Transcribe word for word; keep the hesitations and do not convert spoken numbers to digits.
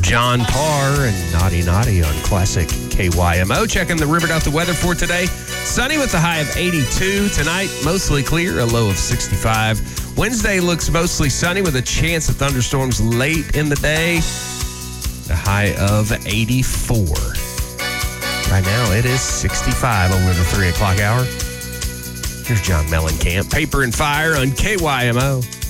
John Parr and Naughty Naughty on Classic K Y M O. Checking the River Delta weather for today. Sunny with a high of eighty-two. Tonight, mostly clear, a low of sixty-five. Wednesday looks mostly sunny with a chance of thunderstorms late in the day. A high of eighty-four. Right now, it is sixty-five over the three o'clock hour. Here's John Mellencamp. Paper and Fire on K Y M O.